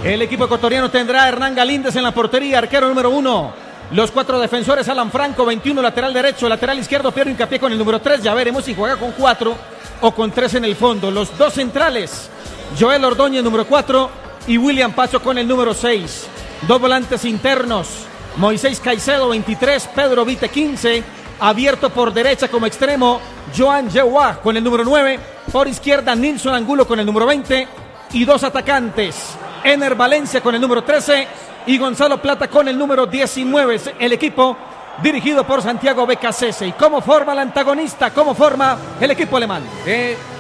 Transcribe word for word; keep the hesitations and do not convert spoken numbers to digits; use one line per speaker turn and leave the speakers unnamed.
El equipo ecuatoriano tendrá a Hernán Galíndez en la portería, arquero número uno. Los cuatro defensores: Alan Franco, veintiuno, lateral derecho, lateral izquierdo, Piero Hincapié con el número tres. Ya veremos si juega con cuatro o con tres en el fondo. Los dos centrales: Joel Ordóñez, número cuatro, y William Pacho con el número seis. Dos volantes internos: Moisés Caicedo, veintitrés, Pedro Vite, quince. Abierto por derecha como extremo, Joan Yewa con el número nueve. Por izquierda, Nilson Angulo con el número veinte. Y dos atacantes: Ener Valencia con el número trece y Gonzalo Plata con el número diecinueve. El equipo dirigido por Santiago Becasese. ¿Y cómo forma el antagonista? ¿Cómo forma el equipo alemán?
Eh,